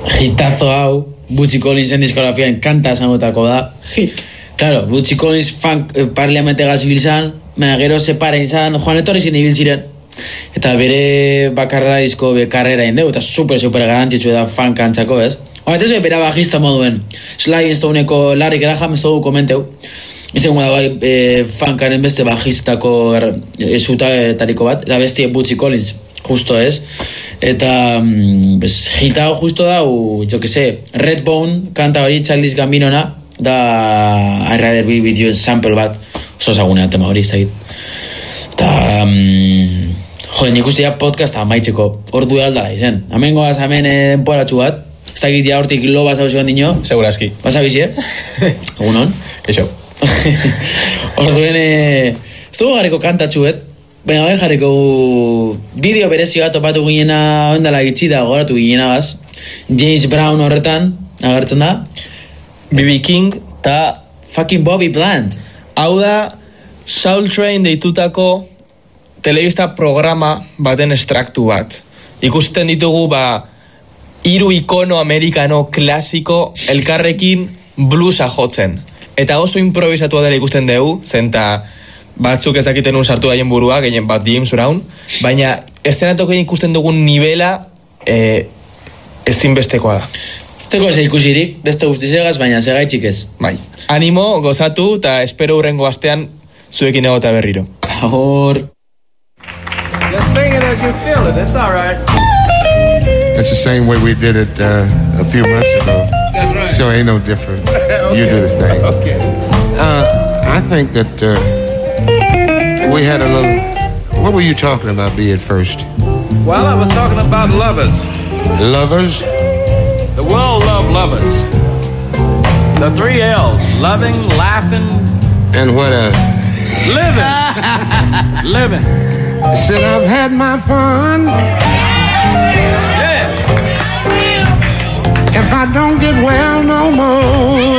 hitazo hau, Bootsy Collinsen diskografian kanta esango da. Hit. Claro, Bootsy Collins parliamente gazibilizan, gero separa izan, Joan Etorri zin ibil ziren. Eta bere bakarra disko karrera indeu, eta super garantzitsu da funk antzako, ez? Horretez bera bajista moduen. Sly Stoneeko Larry Graham ez dugu komenteu. Izen da bai funkaren beste bajistako zutatariko bat, eta bestie Bootsy Collins, justo ez. Eta hitao justo da, jo que se, Redbone kanta hori Childish Gambinona, da I'd Rather Be With You sample bat, oso zagunea tema hori, ez dakit. Eta, joder, nik uste ja podcasta amaitzeko, ordu aldala izen. Hemen goaz, hemen denporatxu bat, ez dakit ja hortik lo basa oso dino. Seguraski. Basa bizi, Egunon? Keixo. Orduen, ez dugu jarriko kantatxuet, baina bai jarriko bideo berezi bat topatu ginena, ondala gitxida goratu ginena baz. James Brown horretan, agertzen da. B.B. King eta fucking Bobby Bland. Hau da Soul Train deitutako telebista programa baten estraktu bat. Ikusten ditugu hiru ikono amerikano klasiko elkarrekin bluesa jotzen. Eta oso improvisatua dela ikusten dugu, zenta batzuk ez dakiten un sartu daien burua, gehien bat James Brown, baina eszenatoken ikusten dugun nivela ezinbestekoa da. Zeko ez ikusirik, beste guztizegaz, baina segaitxik ez. Bai. Animo, gozatu, eta espero hurrengo astean zuekin egota berriro. Ahor. Just sing it as you feel it, it's all right. That's the same way we did it a few months ago. That's right. So ain't no different. Okay. You do the thing. Okay. I think that we had a little... What were you talking about, B, at first? Well, I was talking about lovers. Lovers? The world love lovers. The 3 L's. Loving, laughing. And what else? Living. Living. Said I've had my fun. Yeah. If I don't get well no more,